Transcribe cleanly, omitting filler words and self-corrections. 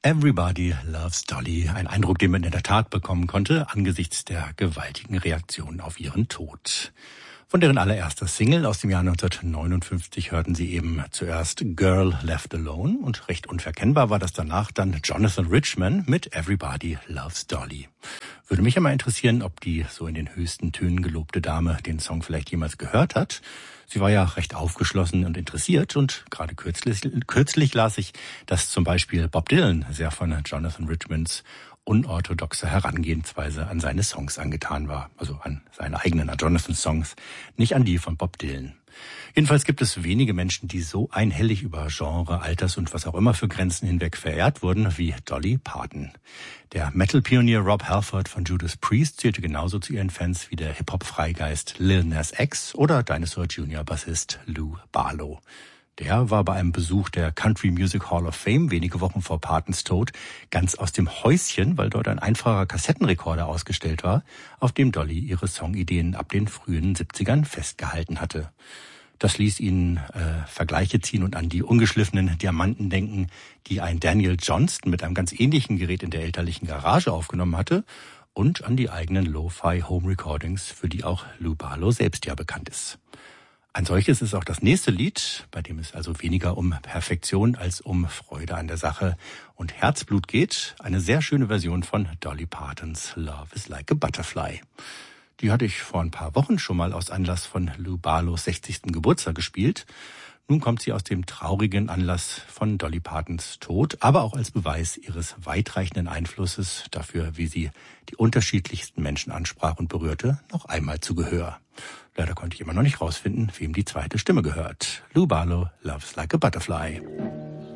Everybody Loves Dolly. Ein Eindruck, den man in der Tat bekommen konnte, angesichts der gewaltigen Reaktion auf ihren Tod. Von deren allererster Single aus dem Jahr 1959 hörten Sie eben zuerst Girl Left Alone und recht unverkennbar war das danach dann Jonathan Richman mit Everybody Loves Dolly. Würde mich ja mal interessieren, ob die so in den höchsten Tönen gelobte Dame den Song vielleicht jemals gehört hat. Sie war ja recht aufgeschlossen und interessiert und gerade kürzlich las ich, dass zum Beispiel Bob Dylan sehr von Jonathan Richmans unorthodoxe Herangehensweise an seine Songs angetan war. Also an seine eigenen, an Jonathans Songs, nicht an die von Bob Dylan. Jedenfalls gibt es wenige Menschen, die so einhellig über Genre, Alters und was auch immer für Grenzen hinweg verehrt wurden wie Dolly Parton. Der Metal-Pionier Rob Halford von Judas Priest zählte genauso zu ihren Fans wie der Hip-Hop-Freigeist Lil Nas X oder Dinosaur Jr.-Bassist Lou Barlow. Der war bei einem Besuch der Country Music Hall of Fame wenige Wochen vor Partons Tod ganz aus dem Häuschen, weil dort ein einfacher Kassettenrekorder ausgestellt war, auf dem Dolly ihre Songideen ab den frühen 70ern festgehalten hatte. Das ließ ihn Vergleiche ziehen und an die ungeschliffenen Diamanten denken, die ein Daniel Johnston mit einem ganz ähnlichen Gerät in der elterlichen Garage aufgenommen hatte, und an die eigenen Lo-Fi Home Recordings, für die auch Lou Barlow selbst ja bekannt ist. Ein solches ist auch das nächste Lied, bei dem es also weniger um Perfektion als um Freude an der Sache und Herzblut geht. Eine sehr schöne Version von Dolly Partons Love is Like a Butterfly. Die hatte ich vor ein paar Wochen schon mal aus Anlass von Lou Barlows 60. Geburtstag gespielt. Nun kommt sie aus dem traurigen Anlass von Dolly Partons Tod, aber auch als Beweis ihres weitreichenden Einflusses dafür, wie sie die unterschiedlichsten Menschen ansprach und berührte, noch einmal zu Gehör. Leider konnte ich immer noch nicht rausfinden, wem die zweite Stimme gehört. Lou Barlow, Love's Like a Butterfly.